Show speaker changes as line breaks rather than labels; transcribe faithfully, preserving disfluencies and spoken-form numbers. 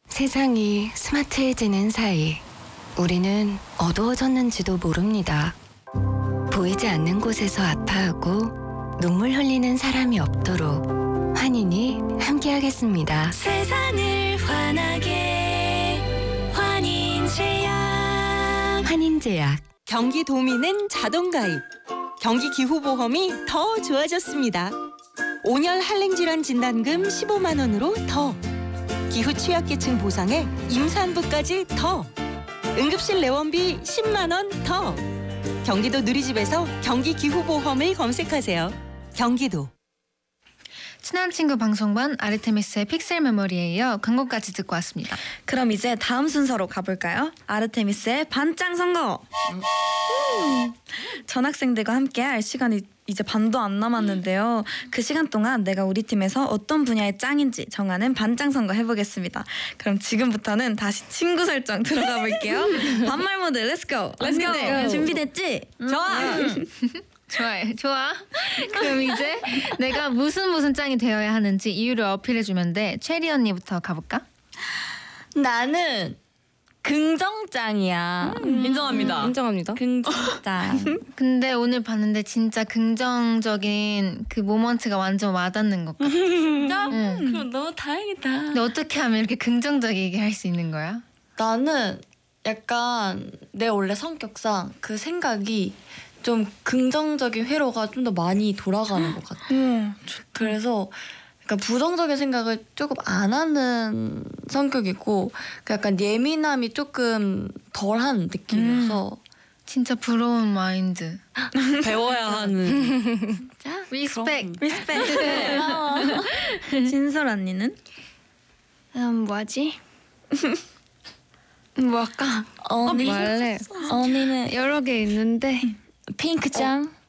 세상이 스마트해지는 사이 우리는 어두워졌는지도 모릅니다. 보이지 않는 곳에서 아파하고 눈물 흘리는 사람이 없도록 환인이 함께하겠습니다.
세상을 환하게 환인제약.
환인제약.
경기도민은 자동가입. 경기기후보험이 더 좋아졌습니다. 온열 한랭질환 진단금 십오만 원으로 더. 기후 취약계층 보상에 임산부까지 더. 응급실 내원비 십만 원 더. 경기도 누리집에서 경기기후보험을 검색하세요. 경기도.
친한 친구 방송반 아르테미스의 픽셀 메모리에 이어 광고까지 듣고 왔습니다.
그럼 이제 다음 순서로 가볼까요? 아르테미스의 반짱 선거. 음. 전학생들과 함께할 시간이 이제 반도 안 남았는데요. 그 시간 동안 내가 우리 팀에서 어떤 분야의 짱인지 정하는 반짱 선거 해보겠습니다. 그럼 지금부터는 다시 친구 설정 들어가 볼게요. 반말 모드 렛츠고. 렛츠고. 준비됐지?
좋아.
좋아요. 좋아. 그럼 이제 내가 무슨 무슨 짱이 되어야 하는지 이유를 어필해주면 돼. 체리 언니부터 가볼까?
나는 긍정짱이야.
음. 인정합니다.
인정합니다. 긍정짱.
근데 오늘 봤는데 진짜 긍정적인 그 모먼트가 완전 와닿는 것 같아.
진짜?
응.
그럼 너무 다행이다.
근데 어떻게 하면 이렇게 긍정적이게 할 수 있는 거야?
나는 약간 내 원래 성격상 그 생각이 좀 긍정적인 회로가 좀 더 많이 돌아가는 것 같아.
음,
그래서 그러니까 부정적인 생각을 조금 안 하는 성격이고 그 약간 예민함이 조금 덜한 느낌이어서
진짜 부러운 마인드.
배워야 하는.
진짜?
리스펙.
리스펙트. 진솔 언니는?
음, 뭐하지? 뭐 할까?
언니
말래.
언니는
여러 개 있는데
핑크짱.